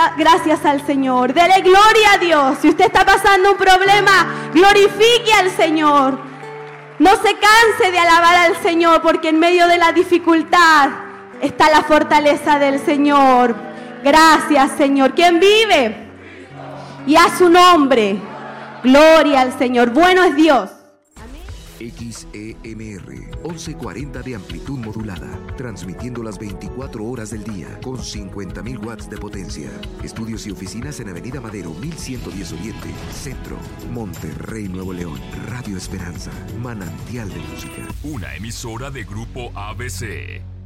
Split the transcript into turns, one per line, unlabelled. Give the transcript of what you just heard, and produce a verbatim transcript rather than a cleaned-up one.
gra- gracias al Señor. Dele gloria a Dios. Si usted está pasando un problema, glorifique al Señor. No se canse de alabar al Señor, porque en medio de la dificultad está la fortaleza del Señor. Gracias, Señor. ¿Quién vive? Y a su nombre. Gloria al Señor. Bueno es Dios.
X E M R, once cuarenta de amplitud modulada, transmitiendo las veinticuatro horas del día con cincuenta mil watts de potencia. Estudios y oficinas en Avenida Madero, mil ciento diez Oriente, Centro, Monterrey, Nuevo León. Radio Esperanza, manantial de música.
Una emisora de Grupo A B C.